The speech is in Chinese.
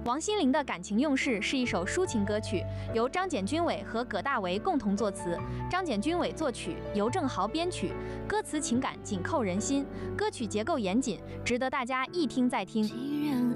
王心凌的《感情用事》是一首抒情歌曲，由张简君伟和葛大为共同作词，张简君伟作曲，尤正豪编曲。歌词情感紧扣人心，歌曲结构严谨，值得大家一听再听。 既然